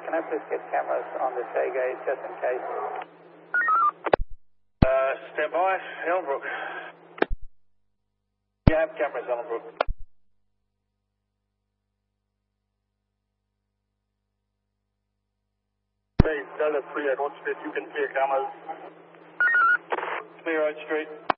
can I please get cameras on the Shay gate just in case? Stand by, Ellenbrook. You have cameras, Ellenbrook. Hey, Delta 3 at Oak Street, you can clear cameras. Clear Oak Street.